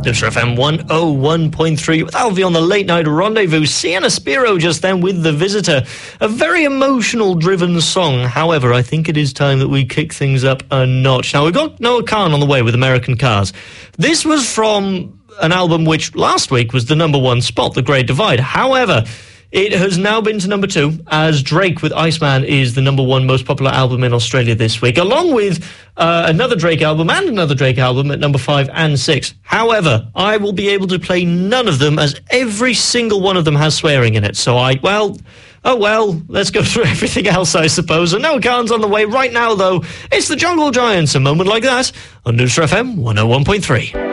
News FM 101.3 with Alfie on the Late Night Rendezvous. Sienna Spiro just then with The Visitor. A very emotional-driven song. However, I think it is time that we kick things up a notch. Now, we've got Noah Kahan on the way with American Cars. This was from an album which last week was the #1 spot, The Great Divide. However, it has now been to #2, as Drake with Iceman is the #1 most popular album in Australia this week, along with another Drake album and another Drake album at #5 and 6. However, I will be able to play none of them, as every single one of them has swearing in it. So let's go through everything else, I suppose. And Noah Kahan's on the way right now, though. It's the Jungle Giants, a moment like that, on News FM 101.3.